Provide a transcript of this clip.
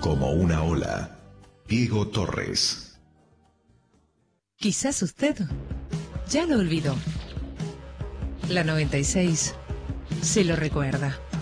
como una ola. Diego Torres. Quizás usted ya lo olvidó. La 96 se lo recuerda.